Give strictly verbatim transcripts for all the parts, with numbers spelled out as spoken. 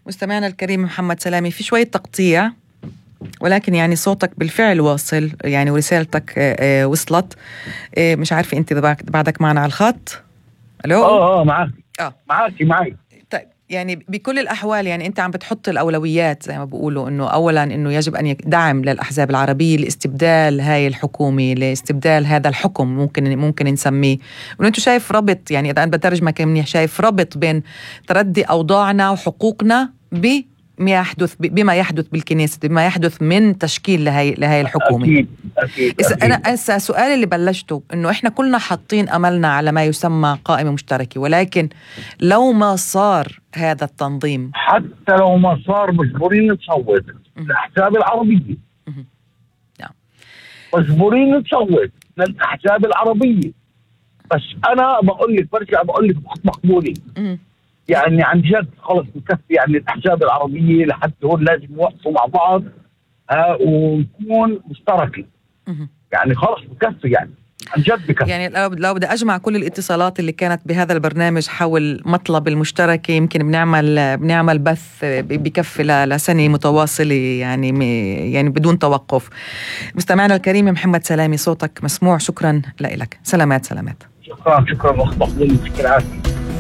مستمعنا الكريم محمد سلامي، في شوية تقطيع ولكن يعني صوتك بالفعل واصل، يعني ورسالتك وصلت. مش عارفة أنت بعدك معنا على الخط؟ ألو؟ اه اه معك اه معك معي. طيب يعني بكل الأحوال يعني أنت عم بتحط الأولويات زي ما بيقولوا، إنه أولا إنه يجب أن دعم للأحزاب العربية لاستبدال هاي الحكومة، لاستبدال هذا الحكم ممكن ممكن نسميه، وإنه أنت شايف ربط، يعني إذا أنا بترجمك منيح، شايف ربط بين تردي أوضاعنا وحقوقنا ب ما يحدث بما يحدث بالكنيسة، بما يحدث من تشكيل لهي لهي الحكومة. أكيد أكيد, أكيد. أنا أنسى سؤالي اللي بلشته، إنه إحنا كلنا حاطين أملنا على ما يسمى قائمة مشتركة، ولكن لو ما صار هذا التنظيم، حتى لو ما صار مجبورين نتصوت للأحزاب العربية. نعم مجبورين نتصوت للأحزاب العربية. بس أنا بقول لك برجع بقول لك مقبولي، يعني عن جد خلص بكفي، يعني الأحزاب العربية لحد هون لازم يوقفوا مع بعض ها ويكون مشتركة. يعني خلص بكفي، يعني عن جد بكفي. يعني لو لو بدي أجمع كل الاتصالات اللي كانت بهذا البرنامج حول مطلب المشتركة، يمكن بنعمل بنعمل بث بكفي لسنة متواصلة، يعني يعني بدون توقف. مستمعنا الكريم محمد سلامي، صوتك مسموع، شكرا لك. سلامات سلامات. شكرا شكرا أخت مقبولي، شكرا عافية.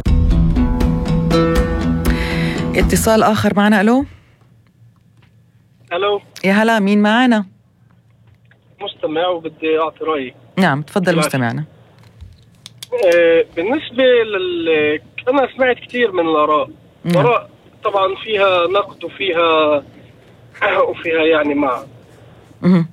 اتصال آخر معنا. ألو ألو، يا هلا، مين معنا؟ مستمع وبدي أعطي رأيي. نعم تفضل مستمعنا. آه بالنسبة لل أنا سمعت كثير من الآراء. الآراء نعم. طبعا فيها نقد وفيها وفيها يعني مع آه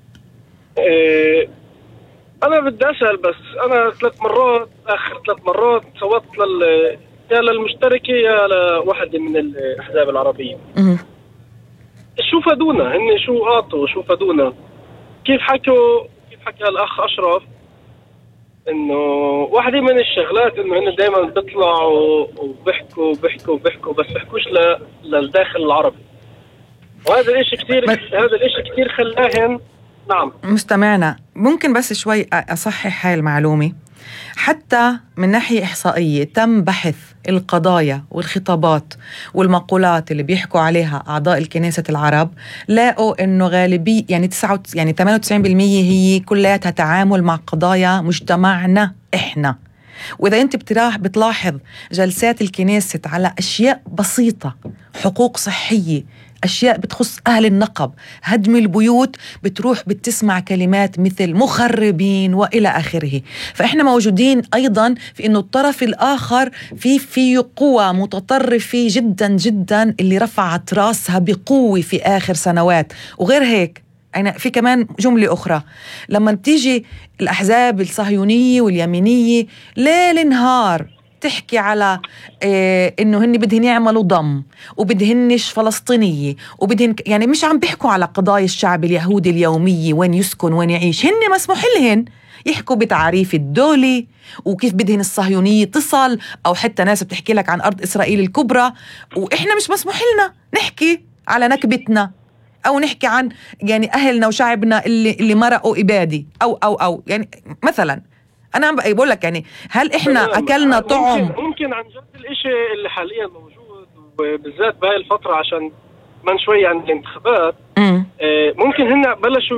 أنا بدي أسأل، بس أنا ثلاث مرات آخر ثلاث مرات صوتت لل يا للمشتركة يا لواحدة من الأحزاب العربية. أه. شو فادونا هن، شو أعطوا، شو فادونا؟ كيف حكوا كيف حكى الأخ أشرف إنه واحدة من الشغلات إنه هن دائما بيطلعوا وبيحكوا وبيحكوا وبيحكوا بس بيحكوش للداخل العربي، وهذا الإشي كتير هذا الإشي كتير خلاهن. نعم مستمعنا، ممكن بس شوي أصحح هاي المعلومة. حتى من ناحية إحصائية تم بحث القضايا والخطابات والمقولات اللي بيحكوا عليها أعضاء الكنيسة العرب، لاقوا إنه غالبية يعني تسعة يعني ثمانية وتسعين بالمية هي كلها تعامل مع قضايا مجتمعنا إحنا. وإذا أنت بتراح بتلاحظ جلسات الكنيسة على أشياء بسيطة، حقوق صحية، أشياء بتخص أهل النقب، هدم البيوت، بتروح بتسمع كلمات مثل مخربين وإلى آخره. فإحنا موجودين أيضا في أنه الطرف الآخر في في قوة متطرفة جدا جدا اللي رفعت راسها بقوة في آخر سنوات. وغير هيك أنا في كمان جملة أخرى، لما بتيجي الأحزاب الصهيونية واليمينية ليل نهار تحكي على إيه إنه هن بدهن يعملوا ضم وبدهنش فلسطينية وبدهن، يعني مش عم بيحكوا على قضايا الشعب اليهودي اليومية، وين يسكن وين يعيش. هن مسموح لهن يحكوا بتعريف الدولة وكيف بدهن الصهيونية تصل، أو حتى ناس بتحكي لك عن أرض إسرائيل الكبرى، وإحنا مش مسموح لنا نحكي على نكبتنا أو نحكي عن يعني أهلنا وشعبنا اللي اللي مرقوا إبادي أو أو أو يعني مثلا. أنا عم بقول لك يعني هل إحنا أكلنا طعم؟ ممكن, ممكن عن جد الإشي اللي حاليا موجود وبالذات بهاي الفترة عشان من شوي عن الانتخابات، آه ممكن هن بلشوا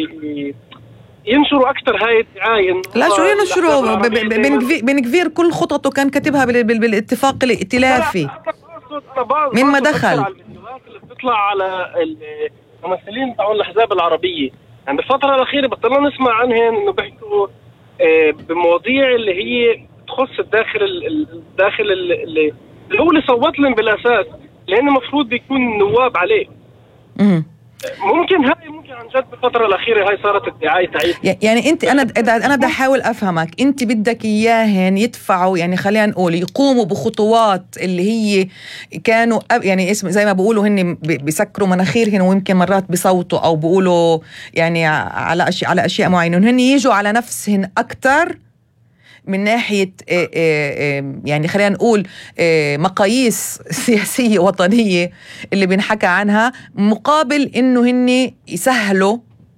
ينشروا أكتر هاي الدعاية. لا شو ينشروا؟ بن كفير كل خططه كان كاتبها بالاتفاق الائتلافي من ما دخل. بتطلع على الممثلين تاعون الأحزاب العربية يعني بالفترة الأخيرة بطلنا نسمع عنهم إنه بيحكوا بمواضيع اللي هي تخص الداخل الداخل اللي هو اللي صوت لهم بالأساس، لأنه المفروض بيكون نواب عليه. امم ممكن هاي ممكن عن جد بالفترة الأخيرة هاي صارت الدعاية تعيد. يعني أنت أنا أنا بدي أحاول أفهمك، أنت بدك إياهن يدفعوا، يعني خلينا نقول يقوموا بخطوات اللي هي كانوا يعني اسم زي ما بيقولوا هن بيسكروا مناخيرهن ويمكن مرات بصوتوا أو بيقولوا يعني على أشياء على أشياء معينة، هن يجوا على نفسهن أكتر من ناحية يعني خلينا نقول مقاييس سياسية وطنية اللي بنحكى عنها، مقابل إنه هن يسهلوا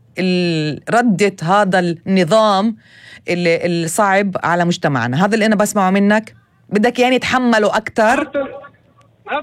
ردة هذا النظام الصعب على مجتمعنا. هذا اللي أنا بسمعه منك، بدك يعني يتحملوا أكتر.